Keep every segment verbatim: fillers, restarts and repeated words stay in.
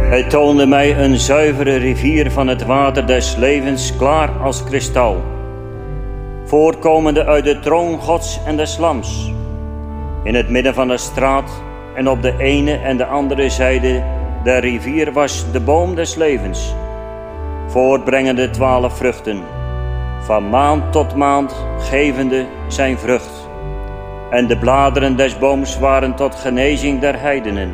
Hij toonde mij een zuivere rivier van het water des levens, klaar als kristal, voortkomende uit de troon Gods en des Lams. In het midden van de straat en op de ene en de andere zijde der rivier was de boom des levens, voortbrengende twaalf vruchten, van maand tot maand gevende zijn vrucht. En de bladeren des booms waren tot genezing der heidenen.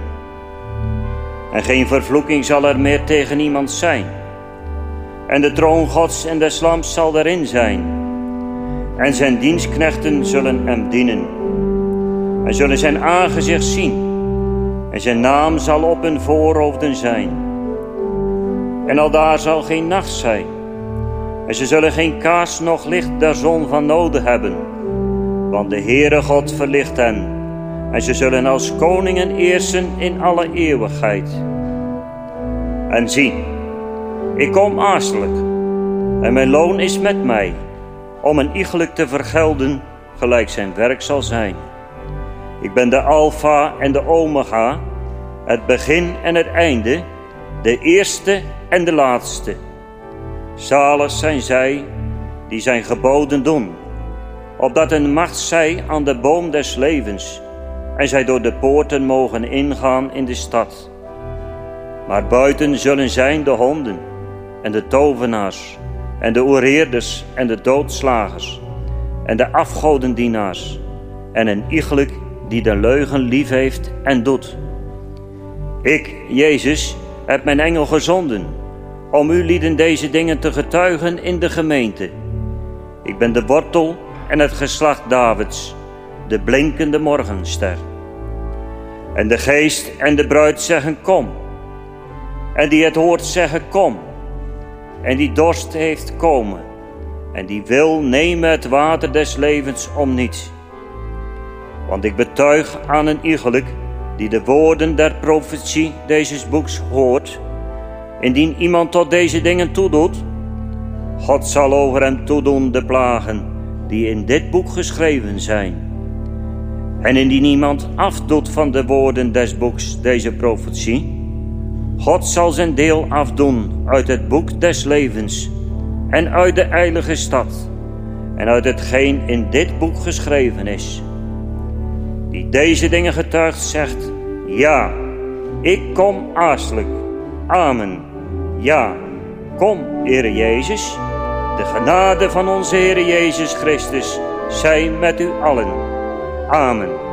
En geen vervloeking zal er meer tegen iemand zijn. En de troon Gods en des Lams zal erin zijn. En zijn dienstknechten zullen hem dienen. En zullen zijn aangezicht zien. En zijn naam zal op hun voorhoofden zijn. En aldaar zal geen nacht zijn. En ze zullen geen kaars noch licht der zon van noden hebben. Want de Heere God verlicht hen. En ze zullen als koningen eersen in alle eeuwigheid. En zie, ik kom haastelijk, en mijn loon is met mij, om een iegelijk te vergelden, gelijk zijn werk zal zijn. Ik ben de Alpha en de Omega, het begin en het einde, de eerste en de laatste. Zalig zijn zij die zijn geboden doen, opdat een macht zij aan de boom des levens, en zij door de poorten mogen ingaan in de stad. Maar buiten zullen zijn de honden en de tovenaars en de oereerders en de doodslagers en de afgodendienaars en een iegelijk die de leugen lief heeft en doet. Ik, Jezus, heb mijn engel gezonden om u lieden deze dingen te getuigen in de gemeente. Ik ben de wortel en het geslacht Davids, de blinkende morgenster. En de geest en de bruid zeggen kom. En die het hoort zeggen kom. En die dorst heeft komen. En die wil nemen het water des levens om niets. Want ik betuig aan een iegelijk die de woorden der profetie deze boeks hoort. Indien iemand tot deze dingen toedoet, God zal over hem toedoen de plagen die in dit boek geschreven zijn. En indien iemand afdoet van de woorden des boeks deze profetie, God zal zijn deel afdoen uit het boek des levens en uit de heilige stad en uit hetgeen in dit boek geschreven is. Die deze dingen getuigt zegt, ja, ik kom haastelijk. Amen. Ja, kom, Heere Jezus. De genade van onze Heere Jezus Christus zij met u allen. Amen.